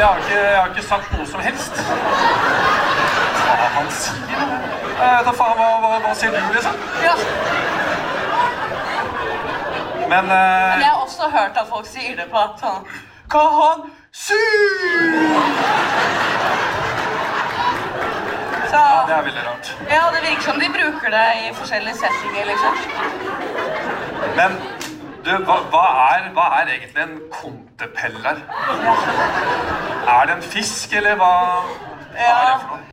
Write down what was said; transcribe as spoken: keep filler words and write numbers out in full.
Jeg har ikke, jeg har ikke sagt noe som helst. Hva han sier? Jeg vet da faen, hva, hva, hva sier du, liksom? Ja. Men... Uh... Men jeg har også hørt at folk sier det på at sånn... Hva han sier? Så... Ja, det er veldig rart. Ja, det virker som de bruker det i forskjellige settinger, liksom. Men, du, hva, hva, er, hva er egentlig en kontepeller? Ja. Er det en fisk, eller hva, hva Ja. er det for noe?